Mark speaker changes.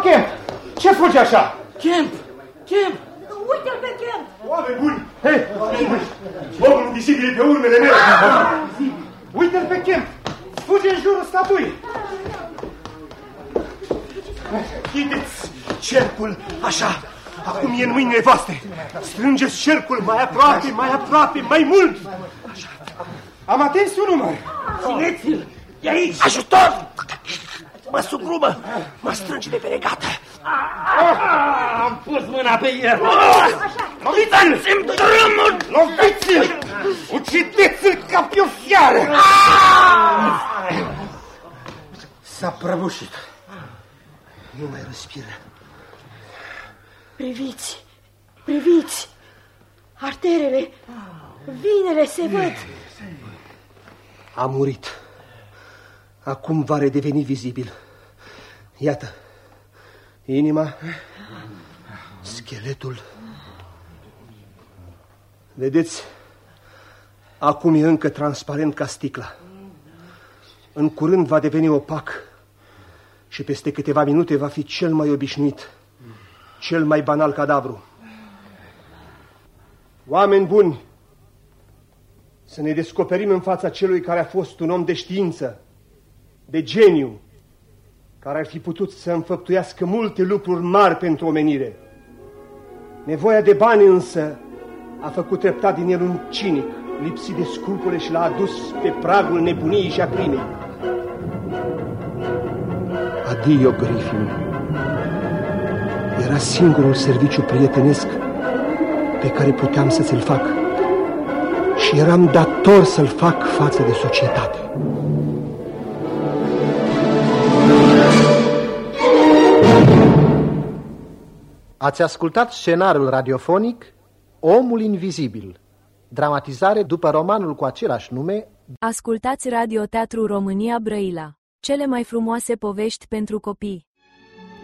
Speaker 1: Kemp! Ce fugi așa?
Speaker 2: Kemp! Kemp!
Speaker 3: Uite-l pe Kemp!
Speaker 4: Oameni buni! Hei, oameni buni! Omul invizibil pe urmele mele!
Speaker 1: Uite-l pe Kemp! Fuge în jurul statuii!
Speaker 4: Chideți cercul așa! Acum e în mâinile voastre! Strângeți cercul mai aproape, mai aproape, mai mult!
Speaker 1: Așa. Am atins un număr!
Speaker 2: Țineți-l! E aici!
Speaker 4: Ajutor! Mă sugrumă! Mă strânge de pe regată!
Speaker 2: Am pus mâna pe el!
Speaker 4: Loviți-l! Țin drumul! Loviți-l! Ucideți-l ca pe o fiară! S-a prăbușit. Nu mai respiră.
Speaker 3: Priviți! Priviți! Arterele, vinele se văd.
Speaker 4: A murit. Acum va redeveni vizibil. Iată. Inima. Scheletul. Vedeți? Acum e încă transparent ca sticla. În curând va deveni opac. Și peste câteva minute va fi cel mai obișnuit, cel mai banal cadavru. Oameni buni, să ne descoperim în fața celui care a fost un om de știință, de geniu, care ar fi putut să înfăptuiască multe lucruri mari pentru omenire. Nevoia de bani însă a făcut treptat din el un cinic, lipsit de scrupule și l-a adus pe pragul nebuniei și a crimei. Adio, Griffin. Era singurul serviciu prietenesc pe care puteam să ți-l fac și eram dator să-l fac față de societate.
Speaker 5: Ați ascultat scenariul radiofonic Omul Invizibil, dramatizare după romanul cu același nume.
Speaker 6: Ascultați Radio Teatru România Brăila. Cele mai frumoase povești pentru copii.